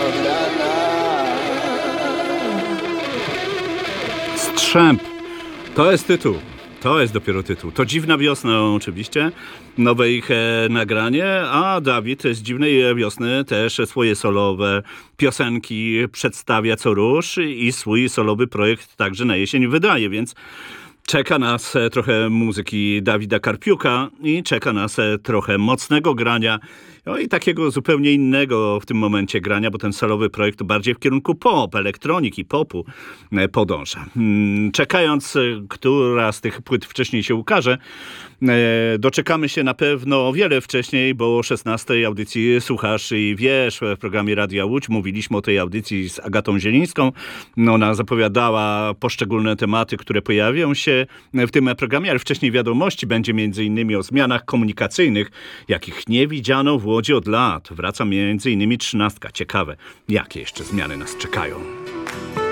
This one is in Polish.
Strzęp. To jest tytuł. To jest dopiero tytuł. To Dziwna Wiosna oczywiście, nowe ich nagranie, a Dawid z Dziwnej Wiosny też swoje solowe piosenki przedstawia co rusz i swój solowy projekt także na jesień wydaje, więc czeka nas trochę muzyki Dawida Karpiuka i czeka nas trochę mocnego grania, no i takiego zupełnie innego w tym momencie grania, bo ten solowy projekt to bardziej w kierunku pop, elektroniki, popu podąża. Czekając, która z tych płyt wcześniej się ukaże, doczekamy się na pewno o wiele wcześniej, bo o 16 audycji Słuchasz i Wiesz w programie Radia Łódź. Mówiliśmy o tej audycji z Agatą Zielińską. Ona zapowiadała poszczególne tematy, które pojawią się w tym programie, ale wcześniej wiadomości będzie m.in. o zmianach komunikacyjnych, jakich nie widziano w Łodzi od lat. Wraca m.in. 13. Ciekawe, jakie jeszcze zmiany nas czekają.